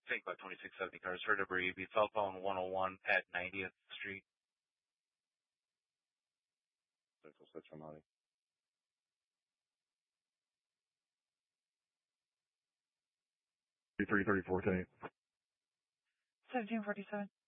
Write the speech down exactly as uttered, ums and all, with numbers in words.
think about twenty-six seventy cars for debris. Be cell phone one oh one at ninetieth Street. Central six from Monty. three thirty-four, ten. seventeen forty-seven.